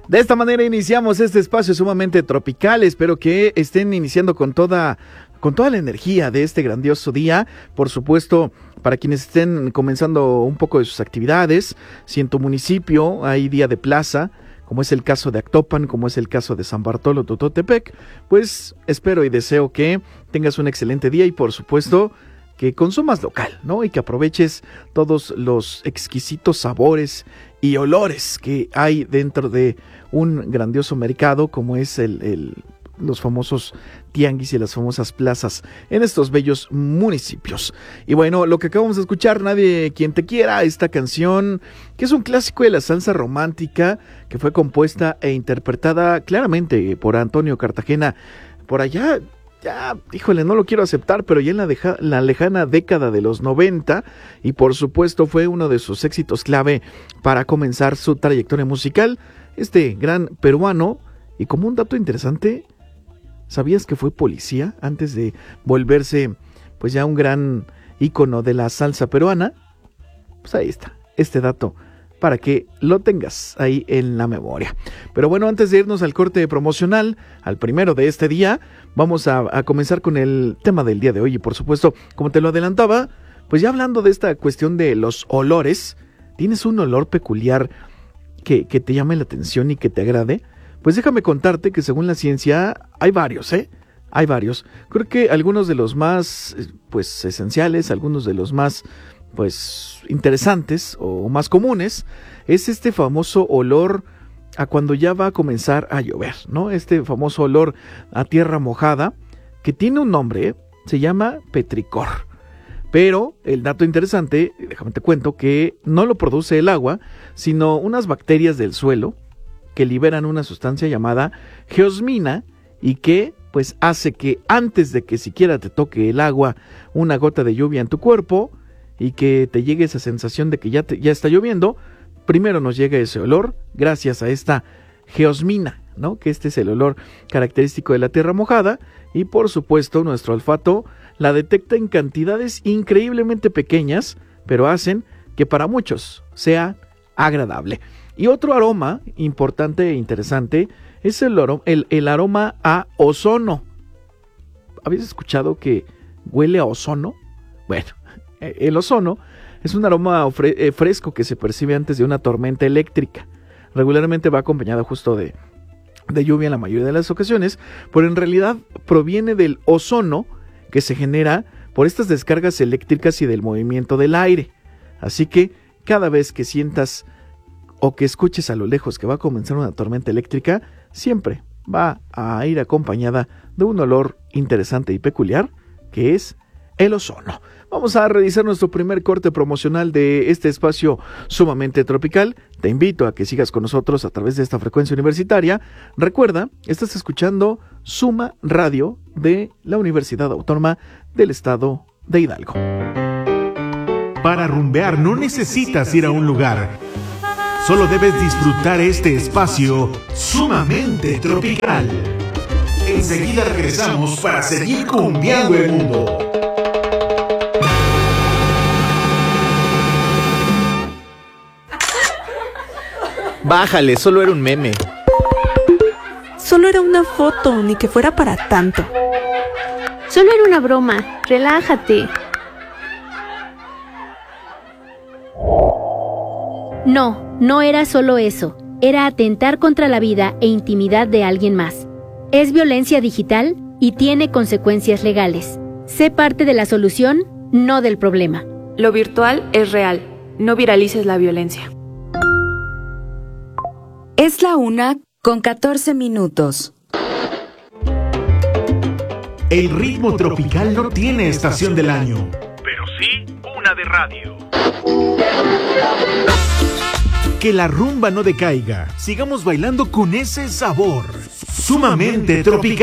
De esta manera iniciamos este espacio sumamente tropical. Espero que estén iniciando con toda la energía de este grandioso día. Por supuesto, para quienes estén comenzando un poco de sus actividades, si en tu municipio hay día de plaza, como es el caso de Actopan, como es el caso de San Bartolo, Tototepec, pues espero y deseo que tengas un excelente día y por supuesto que consumas local, ¿no? Y que aproveches todos los exquisitos sabores y olores que hay dentro de un grandioso mercado como es los famosos tianguis y las famosas plazas en estos bellos municipios. Y bueno, lo que acabamos de escuchar, Nadie Quien Te Quiera, esta canción que es un clásico de la salsa romántica que fue compuesta e interpretada claramente por Antonio Cartagena por allá. Ya, híjole, no lo quiero aceptar, pero ya en la lejana década de los 90, y por supuesto fue uno de sus éxitos clave para comenzar su trayectoria musical, este gran peruano. Y como un dato interesante, ¿sabías que fue policía antes de volverse pues ya un gran ícono de la salsa peruana? Pues ahí está, este dato, para que lo tengas ahí en la memoria. Pero bueno, antes de irnos al corte promocional, al primero de este día, vamos a comenzar con el tema del día de hoy. Y por supuesto, como te lo adelantaba, pues ya hablando de esta cuestión de los olores, ¿tienes un olor peculiar que te llame la atención y que te agrade? Pues déjame contarte que según la ciencia hay varios, Hay varios. Creo que algunos de los más pues esenciales, algunos de los más pues interesantes o más comunes, es este famoso olor a cuando ya va a comenzar a llover, ¿no? Este famoso olor a tierra mojada, que tiene un nombre, se llama petricor. Pero el dato interesante, déjame te cuento, que no lo produce el agua, sino unas bacterias del suelo que liberan una sustancia llamada geosmina y que pues hace que antes de que siquiera te toque el agua, una gota de lluvia en tu cuerpo, y que te llegue esa sensación de que ya está lloviendo, primero nos llega ese olor gracias a esta geosmina, ¿no? Que este es el olor característico de la tierra mojada, y por supuesto nuestro olfato la detecta en cantidades increíblemente pequeñas, pero hacen que para muchos sea agradable. Y otro aroma importante e interesante es el aroma a ozono. ¿Habéis escuchado que huele a ozono? Bueno, el ozono es un aroma fresco que se percibe antes de una tormenta eléctrica. Regularmente va acompañado justo de lluvia en la mayoría de las ocasiones, pero en realidad proviene del ozono que se genera por estas descargas eléctricas y del movimiento del aire. Así que cada vez que sientas o que escuches a lo lejos que va a comenzar una tormenta eléctrica, siempre va a ir acompañada de un olor interesante y peculiar, que es el ozono. Vamos a realizar nuestro primer corte promocional de este espacio sumamente tropical. Te invito a que sigas con nosotros a través de esta frecuencia universitaria. Recuerda, estás escuchando Suma Radio de la Universidad Autónoma del Estado de Hidalgo. Para rumbear no necesitas ir a un lugar. Solo debes disfrutar este espacio sumamente tropical. Enseguida regresamos para seguir cumbiando el mundo. Bájale, solo era un meme. Solo era una foto, ni que fuera para tanto. Solo era una broma, relájate. No era solo eso. Era atentar contra la vida e intimidad de alguien más. Es violencia digital y tiene consecuencias legales. Sé parte de la solución, no del problema. Lo virtual es real. No viralices la violencia. Es la 1:14. El ritmo tropical no tiene estación del año, pero sí una de radio. Que la rumba no decaiga. Sigamos bailando con ese sabor sumamente tropical.